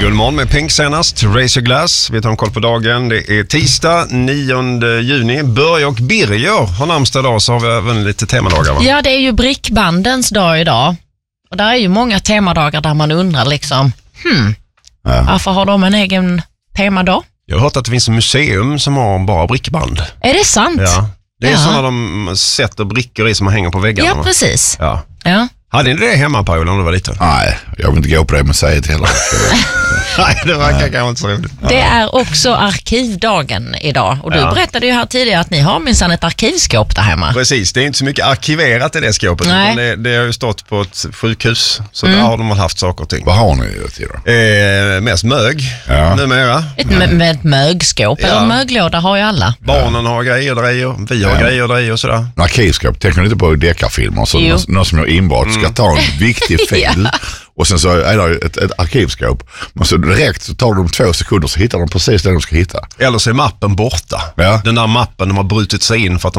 Guldmorgon med Pink senast, Raise Your Glass. Vi tar en koll på dagen. Det är tisdag 9 juni. Börje och Birger har namnsdag idag, så har vi även lite temadagar, va? Ja, det är ju brickbandens dag idag. Och där är ju många temadagar där man undrar liksom, varför har de en egen temadag? Jag har hört att det finns ett museum som har bara brickband. Är det sant? Ja. Det är sådana de sätter brickor i som man hänger på väggarna. Ja, precis. Ja. Ja. Hade ni det hemma, Paul, om du var liten? Nej, jag vill inte gå på det museet heller. Nej, det verkar kanske inte så roligt. Det är också arkivdagen idag. Och du berättade ju här tidigare att ni har minsann ett arkivskåp där hemma. Precis, det är inte så mycket arkiverat i det skåpet. Nej. Utan det har ju stått på ett sjukhus. Så där har de haft saker och ting. Vad har ni till då? Mest mög numera. Med ett mögskåp eller en möglåda har ju alla. Barnen har grejer, vi har grejer och sådär. Arkivskåp, tänker ni inte på deckarfilmer? Så någon som gör inbrott ska ta en viktig fil. Och sen så är det ett arkivskåp. Men så direkt så tar de 2 sekunder så hittar de precis det de ska hitta. Eller så är mappen borta. Ja. Den där mappen de har brutit sig in för att